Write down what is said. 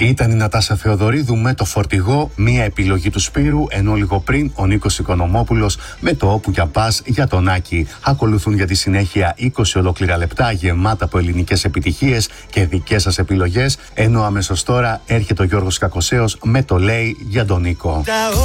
Ήταν η Νατάσα Θεοδωρίδου με το Φορτηγό, μία επιλογή του Σπύρου, ενώ λίγο πριν ο Νίκος Οικονομόπουλος με το Όπου για Πας για τον Άκη. Ακολουθούν για τη συνέχεια 20 ολόκληρα λεπτά γεμάτα από ελληνικές επιτυχίες και δικές σας επιλογές, ενώ αμέσως τώρα έρχεται ο Γιώργος Κακοσέος με το Λέει για τον Νίκο.